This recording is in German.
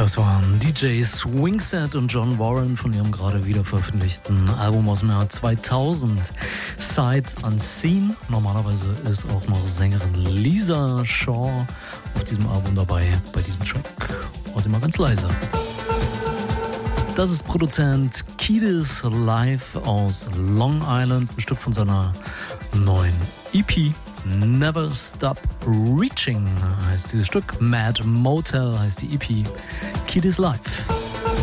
Das waren DJ Swingset und John Warren von ihrem gerade wieder veröffentlichten Album aus dem Jahr 2000, Sights Unseen. Normalerweise ist auch noch Sängerin Lisa Shaw auf diesem Album dabei, bei diesem Track. Heute mal ganz leise. Das ist Produzent Kiedis live aus Long Island, ein Stück von seiner neuen EP. Never Stop Reaching heißt dieses Stück. Mad Motel heißt die EP. Kiedis live.